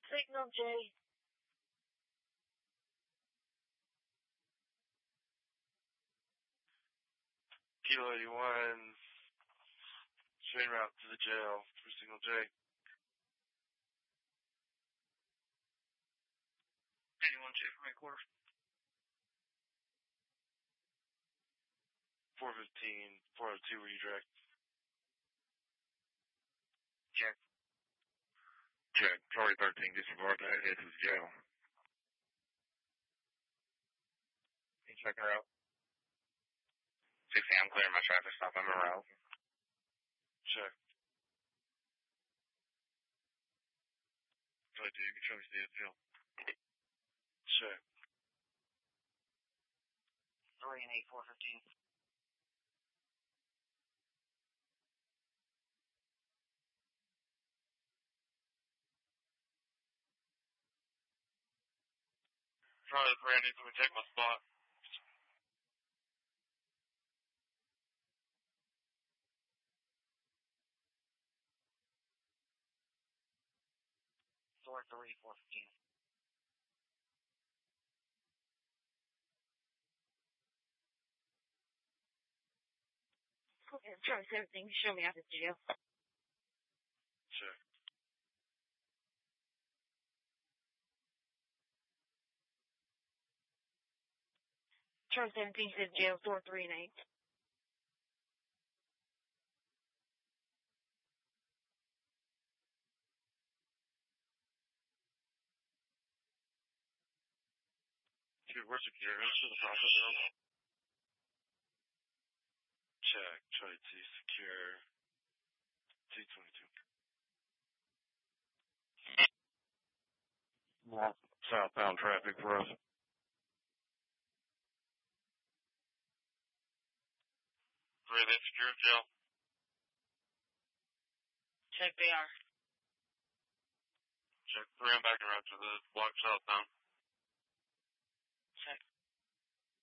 Signal J. Kilo 81, train route to the jail for Signal J. 81 J for my quarter. 415, 402, were you direct? Check. Check. Charlie 13, disregard that. Head to the jail. Can you check her out? 60, I'm clearing my traffic stop on Monroe. Check. 22, you can show me the jail. Check. 3 and 8, 415. Charlie 3, I need someone to take my spot. Door 3, 415. Okay, Charlie 17, show me out of jail. Check. Charlie 17 says jail, door 3 and 8. Dude, we're secure. Let's do the process now. Check. Charlie 2, secure. 222. Southbound traffic for us. 3, they secure jail. Check, they are. Check. 3, I'm backing around to the block southbound.